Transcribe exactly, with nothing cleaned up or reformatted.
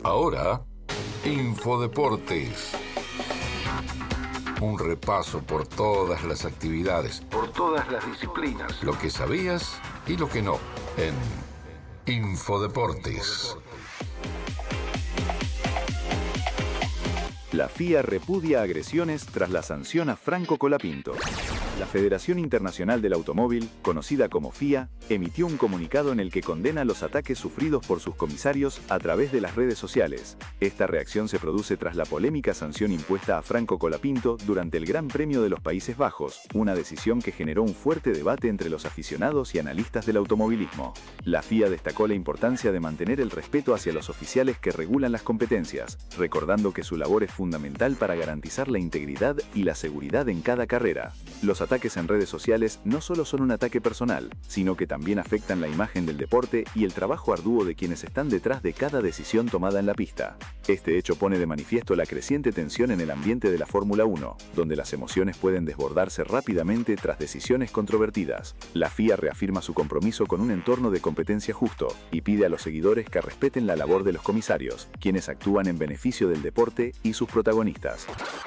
Ahora, Infodeportes. Un repaso por todas las actividades, por todas las disciplinas, lo que sabías y lo que no, en Infodeportes. La F I A repudia agresiones tras la sanción a Franco Colapinto. La Federación Internacional del Automóvil, conocida como F I A, emitió un comunicado en el que condena los ataques sufridos por sus comisarios a través de las redes sociales. Esta reacción se produce tras la polémica sanción impuesta a Franco Colapinto durante el Gran Premio de los Países Bajos, una decisión que generó un fuerte debate entre los aficionados y analistas del automovilismo. La F I A destacó la importancia de mantener el respeto hacia los oficiales que regulan las competencias, recordando que su labor es fundamental para garantizar la integridad y la seguridad en cada carrera. Los ataques en redes sociales no solo son un ataque personal, sino que también afectan la imagen del deporte y el trabajo arduo de quienes están detrás de cada decisión tomada en la pista. Este hecho pone de manifiesto la creciente tensión en el ambiente de la Fórmula uno, donde las emociones pueden desbordarse rápidamente tras decisiones controvertidas. La F I A reafirma su compromiso con un entorno de competencia justo y pide a los seguidores que respeten la labor de los comisarios, quienes actúan en beneficio del deporte y sus protagonistas.